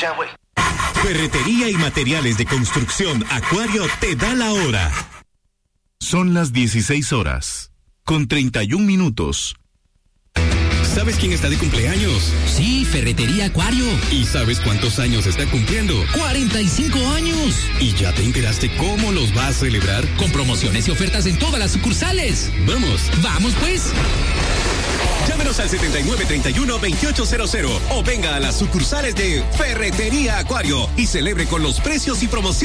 Ya, güey. Ferretería y materiales de construcción Acuario te da la hora. Son las 16:31. ¿Sabes quién está de cumpleaños? Sí, Ferretería Acuario. ¿Y sabes cuántos años está cumpliendo? 45 años. ¿Y ya te enteraste cómo los va a celebrar? Con promociones y ofertas en todas las sucursales. ¡Vamos pues! Llámenos al 7931-2800 o venga a las sucursales de Ferretería Acuario y celebre con los precios y promociones